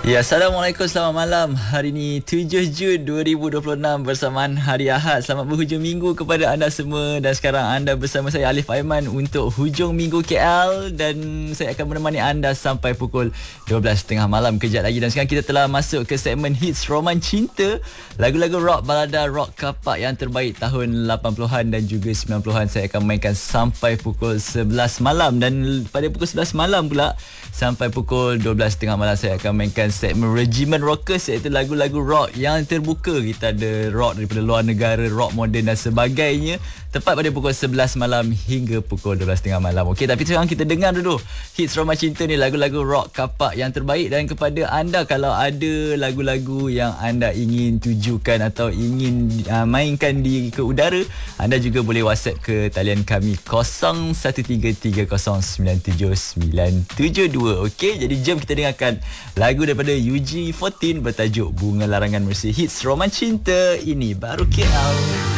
Ya, Assalamualaikum, selamat malam. Hari ini 7 Jun 2026 bersamaan Hari Ahad. Selamat berhujung minggu kepada anda semua. Dan sekarang anda bersama saya Alif Aiman untuk Hujung Minggu KL. Dan saya akan menemani anda sampai pukul 12.30 malam kejap lagi. Dan sekarang kita telah masuk ke segmen Hits Roman Cinta. Lagu-lagu rock, balada, rock kapak yang terbaik tahun 80-an dan juga 90-an. Saya akan mainkan sampai pukul 11 malam. Dan pada pukul 11 malam pula sampai pukul 12.30 malam saya akan mainkan segmen Regimen Rockers, iaitu lagu-lagu rock yang terbuka. Kita ada rock daripada luar negara, rock moden dan sebagainya, tepat pada pukul 11 malam hingga pukul 12.30 malam. Okey, tapi sekarang kita dengar dulu Hits Roman Cinta ni, lagu-lagu rock kapak yang terbaik. Dan kepada anda, kalau ada lagu-lagu yang anda ingin tujukan atau ingin mainkan ke udara, anda juga boleh WhatsApp ke talian kami 0133097972. Okey, jadi jom kita dengarkan lagu daripada UG14 bertajuk Bunga Larangan Mercy. Hits Roman Cinta, ini baru KL.